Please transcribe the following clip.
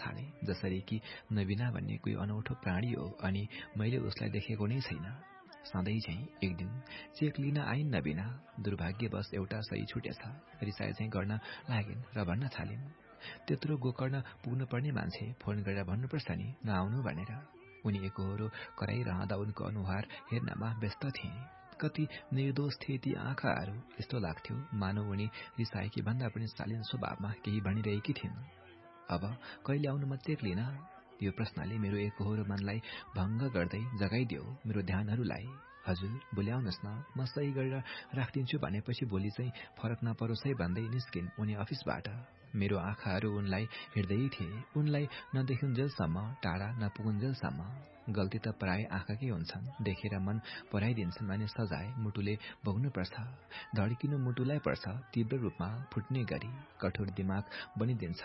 छाडे, जसरी कि नबिना भन्ने कोही अनौठो प्राणी हो अनि मैले उसलाई देखेको नै छैन। सधैँ झैं एक दिन चेक लिन आइन् नबिना। दुर्भाग्यवश एउटा सही छुटेछ। रिसाइ चाहिँ गर्न लागिन् र भन्न थालिन्, त्यत्रो गोकर्ण पुग्नुपर्ने मान्छे फोन गरेर भन्नुपर्छ नि नआउनु भनेर। उनी एकहोरो कराइरहँदा उनको अनुहार हेर्नमा व्यस्त थिए। कति निर्दोष थिए ती आँखाहरू। यस्तो लाग्थ्यो मानव उनी रिसाएकी भन्दा पनि शालीन स्वभावमा केही भनिरहेकी थिइन्। अब कहिले आउनु म चेक लिन? यो प्रश्नले मेरो एकहोरो मनलाई भङ्ग गर्दै जगाइदियो मेरो ध्यानहरूलाई। हजुर, भोलि आउनुहोस् न, म सही गरेर राखिदिन्छु भनेपछि भोलि चाहिँ फरक नपरोस् है भन्दै निस्किन् उनी अफिसबाट। मेरो आँखाहरू उनलाई हेर्दै थिए, उनलाई नदेखुन्जेलसम्म, टाढा नपुगुन्जेलसम्म। गल्ती त प्राय आँखाकै हुन्छन्, देखेर मन पराइदिन्छन् भने सजाय मुटुले भोग्नुपर्छ। धड्किनु मुटुलाई पर्छ, तीव्र रूपमा फुट्ने गरी कठोर दिमाग बनिदिन्छ